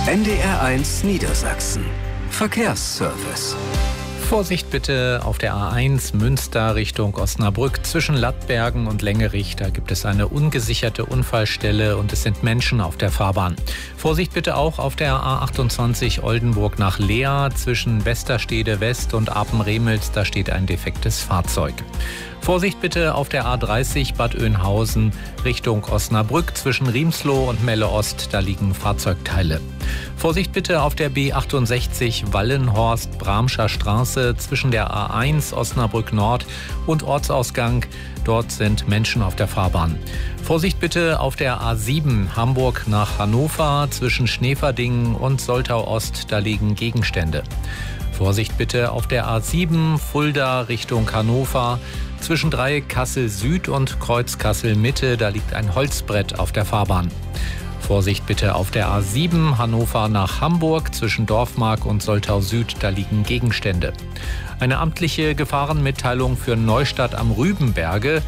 NDR1 Niedersachsen. Verkehrsservice. Vorsicht bitte auf der A1 Münster Richtung Osnabrück zwischen Lattbergen und Lengerich. Da gibt es eine ungesicherte Unfallstelle und es sind Menschen auf der Fahrbahn. Vorsicht bitte auch auf der A28 Oldenburg nach Leer zwischen Westerstede West und Apen-Remels. Da steht ein defektes Fahrzeug. Vorsicht bitte auf der A30 Bad Oeynhausen Richtung Osnabrück zwischen Riemsloh und Melle Ost. Da liegen Fahrzeugteile. Vorsicht bitte auf der B68 Wallenhorst-Bramscher Straße zwischen der A1 Osnabrück Nord und Ortsausgang. Dort sind Menschen auf der Fahrbahn. Vorsicht bitte auf der A7 Hamburg nach Hannover zwischen Schneverdingen und Soltau Ost. Da liegen Gegenstände. Vorsicht bitte auf der A7 Fulda Richtung Hannover zwischen Dreieck Kassel Süd und Kreuz Kassel Mitte. Da liegt ein Holzbrett auf der Fahrbahn. Vorsicht bitte auf der A7 Hannover nach Hamburg zwischen Dorfmark und Soltau Süd. Da liegen Gegenstände. Eine amtliche Gefahrenmitteilung für Neustadt am Rübenberge.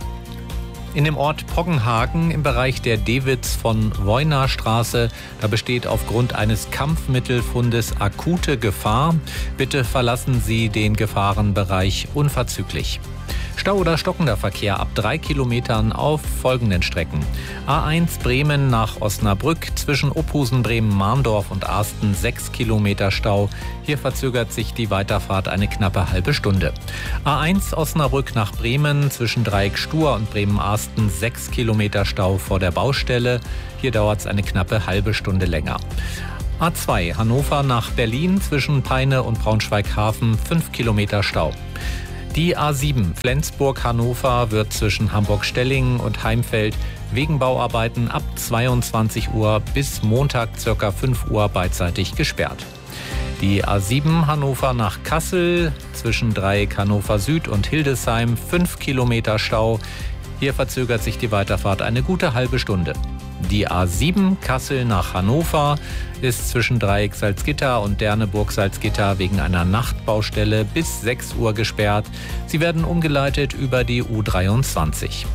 In dem Ort Poggenhagen im Bereich der Dewitz von Woyner Straße, da besteht aufgrund eines Kampfmittelfundes akute Gefahr. Bitte verlassen Sie den Gefahrenbereich unverzüglich. Stau oder stockender Verkehr ab 3 Kilometern auf folgenden Strecken. A1 Bremen nach Osnabrück zwischen Ophusen, Bremen-Mahndorf und Arsten 6 Kilometer Stau. Hier verzögert sich die Weiterfahrt eine knappe halbe Stunde. A1 Osnabrück nach Bremen zwischen Dreieck Stur und Bremen-Arsten 6 Kilometer Stau vor der Baustelle. Hier dauert es eine knappe halbe Stunde länger. A2 Hannover nach Berlin zwischen Peine und Braunschweig-Hafen 5 Kilometer Stau. Die A7 Flensburg-Hannover wird zwischen Hamburg-Stellingen und Heimfeld wegen Bauarbeiten ab 22 Uhr bis Montag ca. 5 Uhr beidseitig gesperrt. Die A7 Hannover nach Kassel zwischen Dreieck Hannover Süd und Hildesheim 5 Kilometer Stau. Hier verzögert sich die Weiterfahrt eine gute halbe Stunde. Die A7 Kassel nach Hannover ist zwischen Dreieck Salzgitter und Derneburg Salzgitter wegen einer Nachtbaustelle bis 6 Uhr gesperrt. Sie werden umgeleitet über die U23.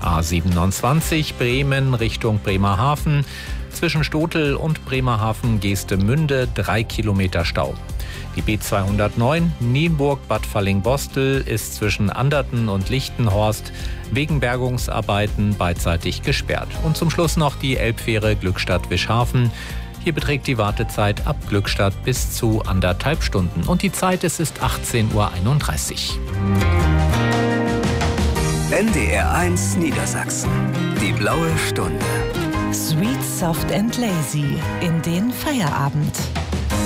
A27 Bremen Richtung Bremerhaven zwischen Stotel und Bremerhaven-Geestemünde 3 Kilometer Stau. Die B209 Nienburg-Bad Fallingbostel ist zwischen Anderten und Lichtenhorst wegen Bergungsarbeiten beidseitig gesperrt. Und zum Schluss noch die Elbfähre Glückstadt-Wischhafen. Hier beträgt die Wartezeit ab Glückstadt bis zu 1,5 Stunden. Und die Zeit ist 18:31 Uhr. NDR1 Niedersachsen. Die blaue Stunde. Sweet, soft and lazy in den Feierabend.